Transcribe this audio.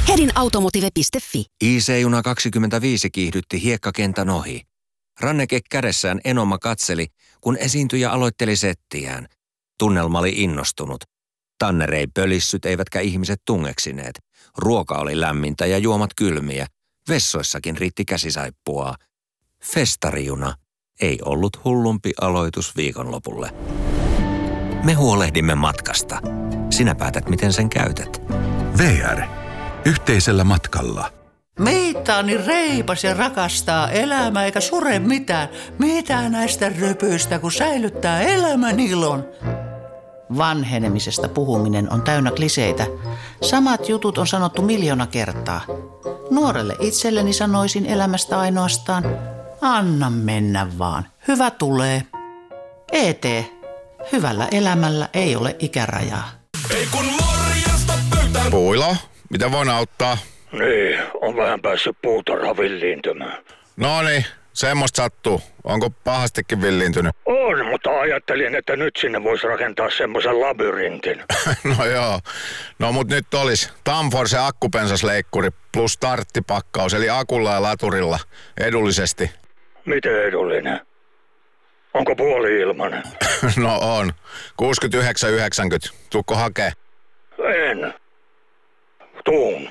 Hedinautomotive.fi. IC-juna 25 kiihdytti hiekkakentän ohi. Ranneke kädessään Enoma katseli, kun esiintyjä aloitteli settiään. Tunnelma oli innostunut. Tanner ei pölissyt eivätkä ihmiset tungeksineet. Ruoka oli lämmintä ja juomat kylmiä. Vessoissakin riitti käsisaippuaa. Festarijuna ei ollut hullumpi aloitus viikonlopulle. Me huolehdimme matkasta. Sinä päätät, miten sen käytät. VR. Yhteisellä matkalla. Miittaani reipas ja rakastaa elämää eikä sure mitään. Mitään näistä rypyistä, kun säilyttää elämän ilon. Vanhenemisesta puhuminen on täynnä kliseitä. Samat jutut on sanottu 1,000,000 kertaa. Nuorelle itselleni sanoisin elämästä ainoastaan, anna mennä vaan. Hyvä tulee. ET. Hyvällä elämällä ei ole ikärajaa. Ei kun morjesta pöytään. Puilo, mitä voin auttaa? Niin, on vähän päässyt puutarha villiintymään. No niin, semmoista sattuu. Onko pahastikin villiintynyt? On, mutta ajattelin, että nyt sinne voisi rakentaa semmoisen labyrintin. No joo. No mut nyt olisi Tamforce akkupensasleikkuri plus starttipakkaus, eli akulla ja laturilla edullisesti. Miten edullinen? Onko puoli-ilmanen? No on. 69,90. Tuukko hakee? En. Tuun.